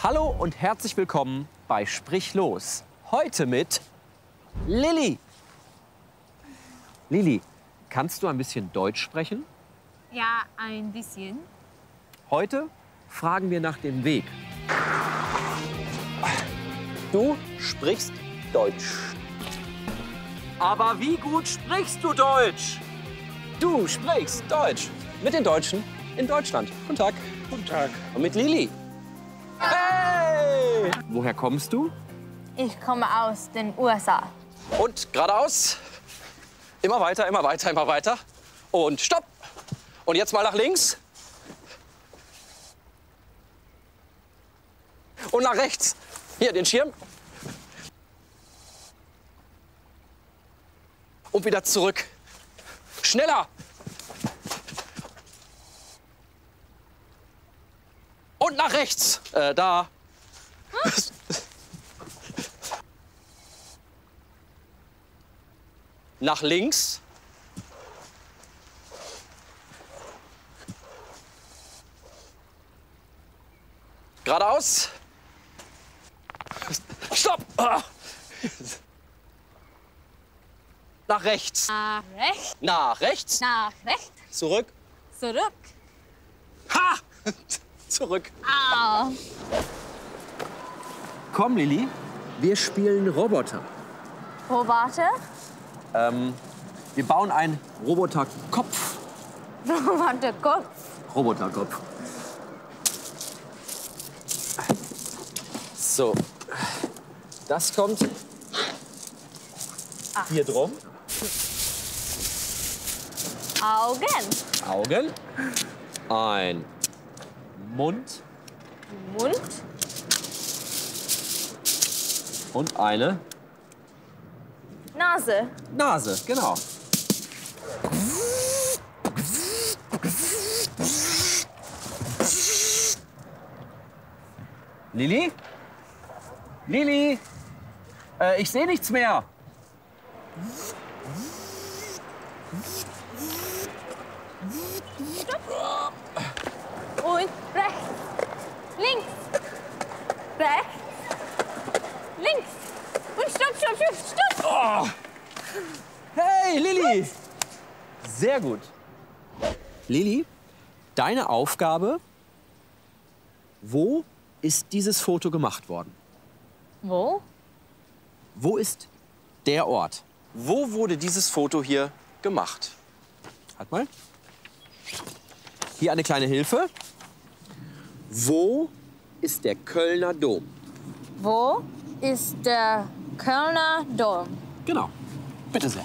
Hallo und herzlich willkommen bei Sprich los. Heute mit Lilly. Lilly, kannst du ein bisschen Deutsch sprechen? Ja, ein bisschen. Heute fragen wir nach dem Weg. Du sprichst Deutsch. Aber wie gut sprichst du Deutsch? Du sprichst Deutsch mit den Deutschen in Deutschland. Guten Tag. Guten Tag. Und mit Lilly. Hey! Woher kommst du? Ich komme aus den USA. Und geradeaus. Immer weiter, immer weiter, immer weiter. Und stopp. Und jetzt mal nach links. Und nach rechts. Hier, den Schirm. Und wieder zurück. Schneller. Und nach rechts. Da. Nach links. Geradeaus. Stopp! Ah. Nach rechts. Nach rechts, Nach rechts. nach rechts, Zurück. zurück. Ha! Zurück. Au. Komm, Lilly, wir spielen Roboter. Wo warte? Wir bauen einen Roboterkopf. Warte, Kopf. Roboterkopf. So, das kommt hier drum. Augen, Augen. Ein Mund Mund, und eine Nase. Nase, genau. Lilly? Lilly? Ich sehe nichts mehr. Und rechts, links, rechts, links. Und stopp, stopp, stopp, stopp. Oh. Hey, Lilly! Sehr gut. Lilly, deine Aufgabe, wo ist dieses Foto gemacht worden? Wo? Wo ist der Ort? Wo wurde dieses Foto hier gemacht? Halt mal. Hier eine kleine Hilfe. Wo ist der Kölner Dom? Wo ist der Kölner Dom? Genau. Bitte sehr.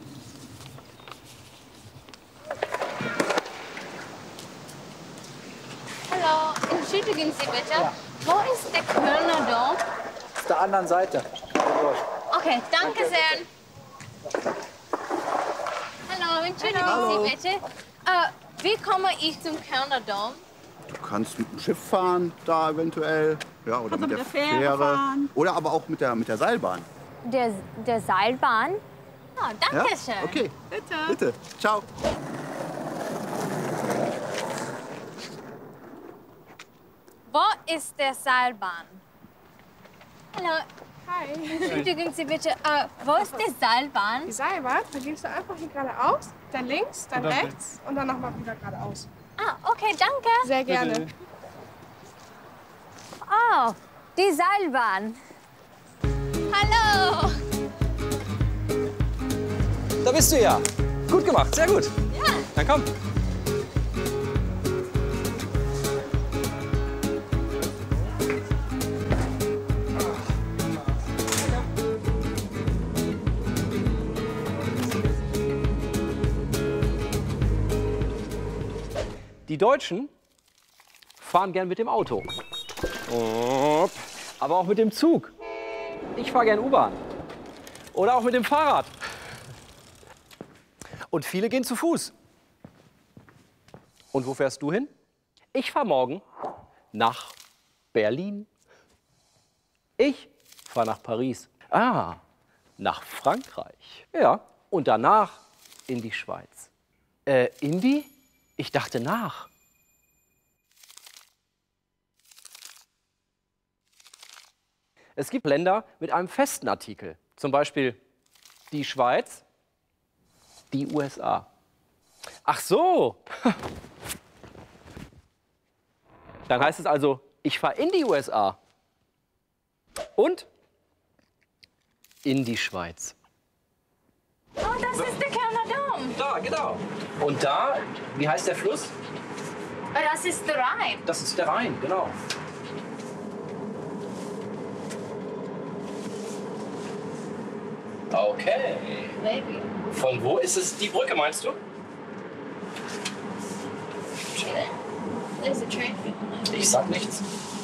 Hallo, entschuldigen Sie bitte. Ja. Wo ist der Kölner Dom? Auf der anderen Seite. Okay, danke sehr. Hallo, entschuldigen Sie bitte. Wie komme ich zum Kölner Dom? Du kannst mit dem Schiff fahren, da eventuell. Ja, oder mit der Fähre. Fahren. Oder aber auch mit der Seilbahn. Der Seilbahn? Oh, danke schön. Ja? Okay. Bitte. Ciao. Wo ist der Seilbahn? Hallo, Hi. entschuldigen Sie bitte. Wo ist die Seilbahn? Die Seilbahn, da gehst du einfach hier geradeaus, dann links, dann rechts und dann nochmal wieder geradeaus. Ah, okay, danke. Sehr gerne. Oh, die Seilbahn. Hallo. Da bist du ja. Gut gemacht, sehr gut. Ja. Dann komm. Die Deutschen fahren gern mit dem Auto. Aber auch mit dem Zug. Ich fahre gern U-Bahn. Oder auch mit dem Fahrrad. Und viele gehen zu Fuß. Und wo fährst du hin? Ich fahre morgen nach Berlin. Ich fahre nach Paris. Ah, nach Frankreich. Ja, und danach in die Schweiz. In die? Ich dachte nach. Es gibt Länder mit einem festen Artikel. Zum Beispiel die Schweiz, die USA. Ach so. Dann heißt es also, ich fahre in die USA und in die Schweiz. Oh, das ist der Kärntner Dom. Da, genau. Und da, wie heißt der Fluss? Das ist der Rhein. Das ist der Rhein, genau. Okay. Maybe. Von wo ist es die Brücke, meinst du? There's a train. Ich sag nichts.